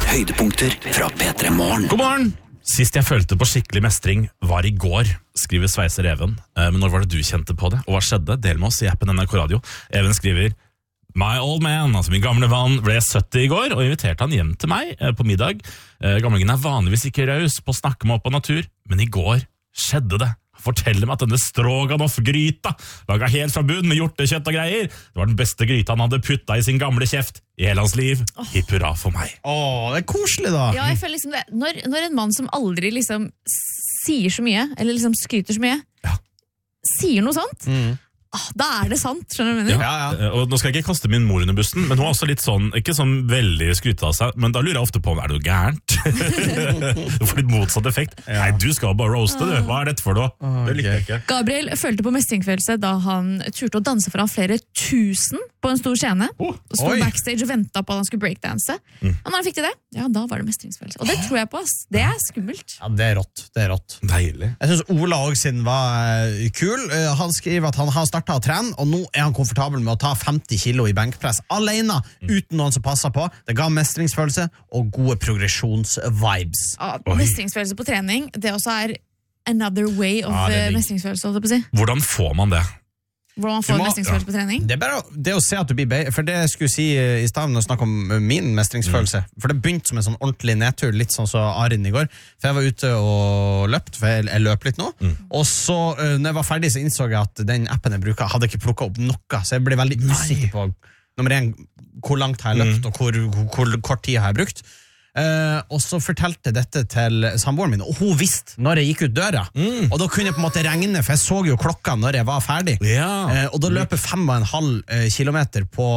Høydepunkter fra P3 Morgen. God morgen! Sist jeg følte på skikkelig mestring var i går, skriver Sveiser Even. Men når var det du kjente på det? Og hva skjedde? Del med oss i appen NRK Radio. Even skriver: My old man, altså min gamle mann, ble 70 i går, og inviterte han hjem til meg på middag. Gamlingen er vanligvis ikke raus på å snakke med opp av natur, men i går skjedde det. Forteller meg at denne stroganoff-gryta, laget helt fra bunn med hjortekjøtt og greier, det var den beste gryta han hadde puttet i sin gamle kjeft i hele hans liv. Hipp hurra for meg. Det er koselig da. Ja, jeg føler liksom det. Når en mann som aldri liksom sier så mye, eller liksom skryter så mye, sier noe sånt, da er det sant, skjønner du hva jeg mener? Ja. Og nå skal jeg ikke kaste min mor under bussen, men hun er også litt sånn, ikke sånn veldig skrytet av seg, men da lurer jeg ofte på, er det noe gærent? Du får litt motsatt effekt. Nei, du skal bare roaste, du. Hva er dette for noe? Det liker jeg ikke. Gabriel følte på mestringsfølelse da han turte å danse foran flere tusen på en stor scene, og stod backstage og ventet på at han skulle breakdance. Og når han fikk til det, da var det mestringsfølelse. Og det tror jeg på, ass. Det er skummelt. Ja, det er rått. Deilig. Jeg synes Ola også sin var kul. Han skriver at han har startet å trene, og nå er han komfortabel med å ta 50 kilo i benkpress alene, uten noen som passer på. Det ga mestringsfølelse og gode progresjonsvibes. Ja, mestringsfølelse på trening, det også er another way of mestringsfølelse, holdt jeg på å si. Hvordan får man det? Hvordan man får mestringsfølelse på trening? Det er bare det å se at du blir bedre, for det jeg skulle si i stedet når jeg snakket om min mestringsfølelse, for det begynte som en sånn ordentlig nedtur, litt sånn som Arin i går, for jeg var ute og løpt, for jeg løp litt nå, og så når jeg var ferdig så innså jeg at den appen jeg bruker hadde ikke plukket opp noe, så jeg ble veldig usikker på nummer 1, hvor langt har jeg løpt, og hvor kort tid har jeg brukt. Og så fortalte dette til samboeren min, og hun visste når jeg gikk ut døra, og da kunne jeg på en måte regne, for jeg så jo klokka når jeg var ferdig, og da løper 5,5 kilometer på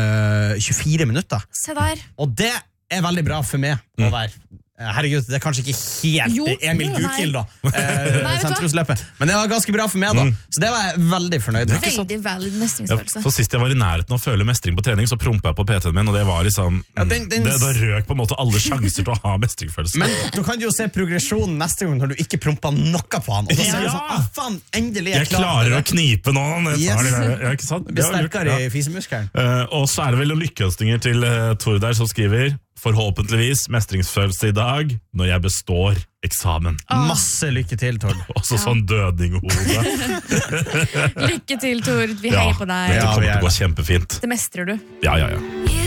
24 minutter. Se der. Og det er veldig bra for meg å være. Herregud, det er kanskje ikke helt Emil Gukild da, sentrumsløpet, men det var ganske bra for meg da, så det var jeg veldig fornøyd med. Veldig valid mestringsfølelse. For sist jeg var i nærheten av å føle mestring på trening, så prompet jeg på PT-en min, og det var liksom, det røk på en måte alle sjanser til å ha mestringsfølelse. Men du kan jo se progresjonen neste gang når du ikke promper noe på han, og da sier du sånn, faen, endelig jeg klarer å knipe nå, ikke sant? Det blir sterkere i fisemuskelen. Og så er det vel noen lykkeønskninger til Tor der som skriver: forhåpentligvis mestringsfølelse i dag når jeg består eksamen. Masse lykke til, Tord. Også sånn dødninghode. Lykke til, Tord. Vi heier på deg. Det kommer til å gå kjempefint. Det mestrer du. Ja.